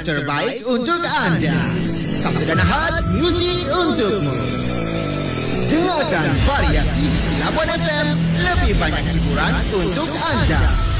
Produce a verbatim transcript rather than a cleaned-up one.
terbaik untuk anda. Sabtu dan Ahad, muzik untukmu. Dengarkan variasi Labuan F M, lebih banyak hiburan untuk anda.